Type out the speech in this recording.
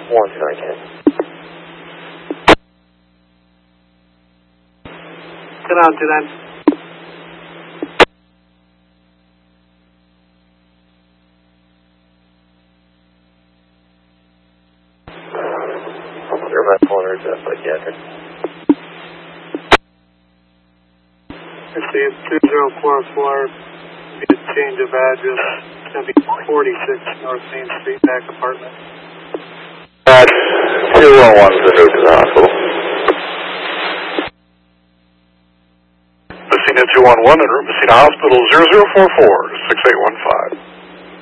12910. 10 on 10 on. My corners up psychiatric. Receive 2044. Need a change of address. It's going to be 46 North Main Street, back apartment. 211 is the route to the hospital. Messina 211 en route Messina Hospital 0044 681